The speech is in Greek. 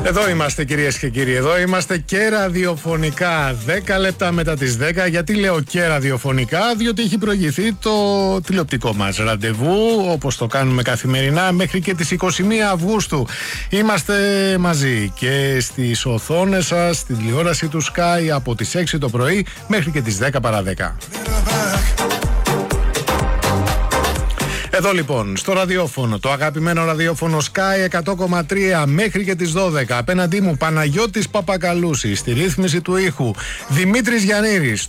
Εδώ είμαστε κυρίες και κύριοι, εδώ είμαστε και ραδιοφωνικά 10 λεπτά μετά τις 10. Γιατί λέω και ραδιοφωνικά? Διότι έχει προηγηθεί το τηλεοπτικό μας ραντεβού, όπως το κάνουμε καθημερινά μέχρι και τις 21 Αυγούστου. Είμαστε μαζί και στις οθόνες σας, στην τηλεόραση του Sky από τις 6 το πρωί μέχρι και τις 10 παρά 10. Εδώ λοιπόν, στο ραδιόφωνο, το αγαπημένο ραδιόφωνο Sky 100,3 μέχρι και τις 12. Απέναντί μου Παναγιώτης Παπακαλούσης, στη ρύθμιση του ήχου Δημήτρης Γιαννήρης.